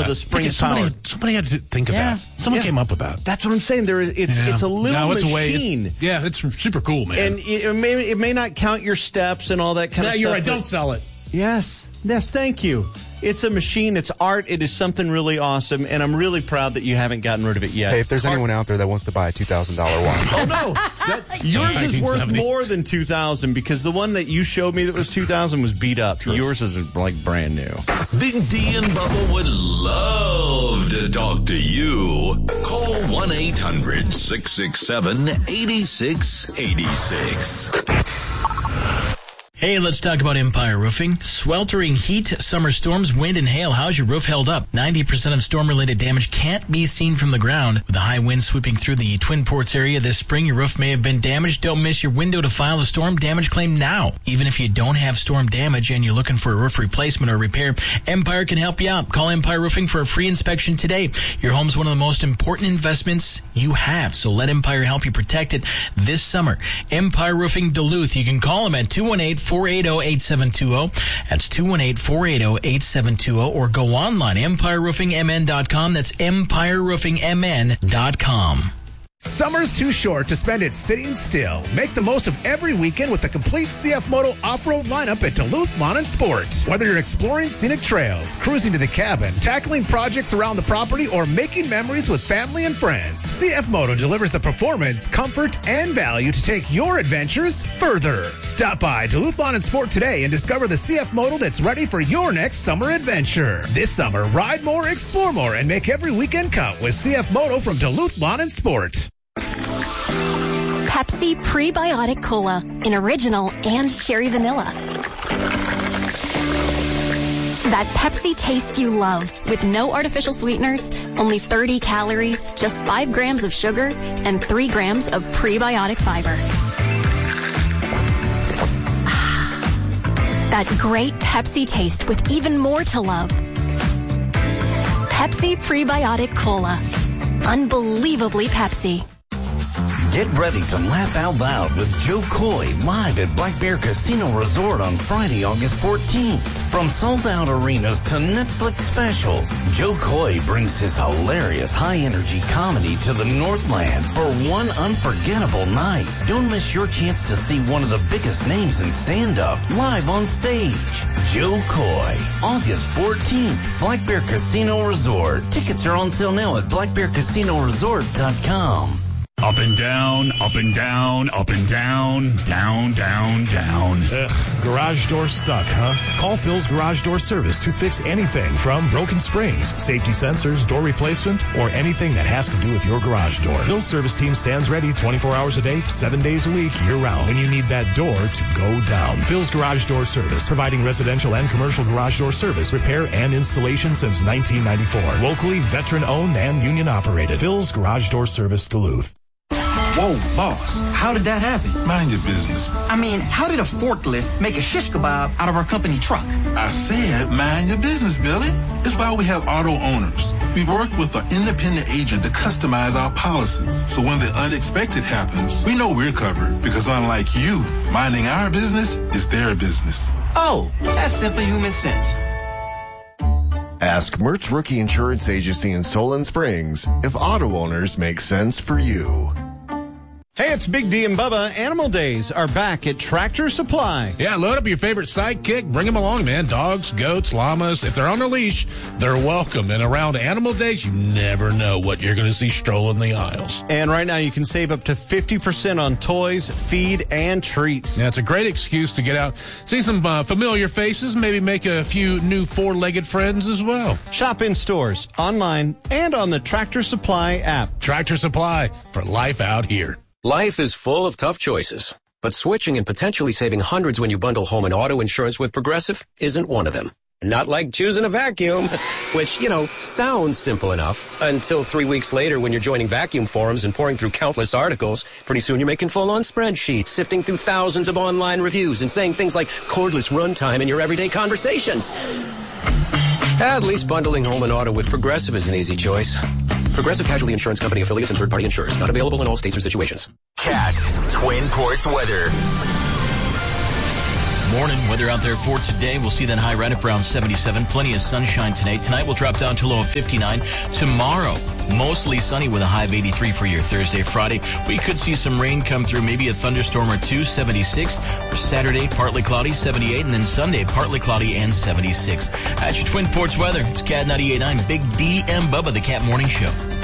the spring power. Somebody had to think of that. Someone came up with that. That's what I'm saying. It's a little machine. It's super cool, man. And it may not count your steps and all that kind of stuff. You're right. Don't sell it. Yes, thank you. It's a machine. It's art. It is something really awesome, and I'm really proud that you haven't gotten rid of it yet. Hey, if there's anyone out there that wants to buy a $2,000 watch. Oh, no. Yours is worth more than $2,000 because the one that you showed me that was $2,000 was beat up. True. Yours is like brand new. Big D and Bubba would love to talk to you. Call 1-800-667-8686. Hey, let's talk about Empire Roofing. Sweltering heat, summer storms, wind, and hail. How's your roof held up? 90% of storm-related damage can't be seen from the ground. With the high wind sweeping through the Twin Ports area this spring, your roof may have been damaged. Don't miss your window to file a storm damage claim now. Even if you don't have storm damage and you're looking for a roof replacement or repair, Empire can help you out. Call Empire Roofing for a free inspection today. Your home's one of the most important investments you have, so let Empire help you protect it this summer. Empire Roofing Duluth. You can call them at 218-480-8720. That's 218-480-8720, or go online, empireroofingmn.com. That's empireroofingmn.com. Summer's too short to spend it sitting still. Make the most of every weekend with the complete CF Moto off-road lineup at Duluth Lawn and Sports. Whether you're exploring scenic trails, cruising to the cabin, tackling projects around the property, or making memories with family and friends, CF Moto delivers the performance, comfort, and value to take your adventures further. Stop by Duluth Lawn and Sport today and discover the CF Moto that's ready for your next summer adventure. This summer, ride more, explore more, and make every weekend count with CF Moto from Duluth Lawn and Sport. Pepsi Prebiotic Cola in original and cherry vanilla. That Pepsi taste you love with no artificial sweeteners, only 30 calories, just 5 grams of sugar, and 3 grams of prebiotic fiber. That great Pepsi taste with even more to love. Pepsi Prebiotic Cola. Unbelievably Pepsi. Get ready to laugh out loud with Joe Coy live at Black Bear Casino Resort on Friday, August 14th. From sold-out arenas to Netflix specials, Joe Coy brings his hilarious high-energy comedy to the Northland for one unforgettable night. Don't miss your chance to see one of the biggest names in stand-up live on stage. Joe Coy, August 14th, Black Bear Casino Resort. Tickets are on sale now at blackbearcasinoresort.com. Up and down, up and down, up and down, down, down, down. Ugh, garage door stuck, huh? Call Phil's Garage Door Service to fix anything from broken springs, safety sensors, door replacement, or anything that has to do with your garage door. Phil's service team stands ready 24 hours a day, 7 days a week, year-round when you need that door to go down. Phil's Garage Door Service, providing residential and commercial garage door service, repair, and installation since 1994. Locally, veteran-owned and union-operated. Phil's Garage Door Service, Duluth. Whoa, boss, how did that happen? Mind your business. I mean, how did a forklift make a shish kebab out of our company truck? I said, mind your business, Billy. It's why we have auto owners. We work with an independent agent to customize our policies. So when the unexpected happens, we know we're covered because unlike you, minding our business is their business. Oh, that's simply human sense. Ask Mertz Rookie Insurance Agency in Solon Springs if auto owners make sense for you. Hey, it's Big D and Bubba. Animal Days are back at Tractor Supply. Yeah, load up your favorite sidekick. Bring them along, man. Dogs, goats, llamas. If they're on a leash, they're welcome. And around Animal Days, you never know what you're going to see strolling the aisles. And right now, you can save up to 50% on toys, feed, and treats. Yeah, it's a great excuse to get out, see some familiar faces, maybe make a few new four-legged friends as well. Shop in stores, online, and on the Tractor Supply app. Tractor Supply, for life out here. Life is full of tough choices, but switching and potentially saving hundreds when you bundle home and auto insurance with Progressive isn't one of them. Not like choosing a vacuum, which, sounds simple enough until 3 weeks later when you're joining vacuum forums and pouring through countless articles. Pretty soon you're making full-on spreadsheets, sifting through thousands of online reviews and saying things like cordless runtime in your everyday conversations. At least bundling home and auto with Progressive is an easy choice. Progressive Casualty Insurance Company affiliates and third-party insurers. Not available in all states or situations. Cat Twin Ports weather. morning. Weather out there for today. We'll see that high right up around 77. Plenty of sunshine today. Tonight we'll drop down to a low of 59. Tomorrow, mostly sunny with a high of 83 for your Thursday, Friday. We could see some rain come through, maybe a thunderstorm or two, 76. For Saturday, partly cloudy, 78. And then Sunday, partly cloudy and 76. At your Twin Ports weather, it's CAD 98.9, Big D and Bubba, the Cat Morning Show.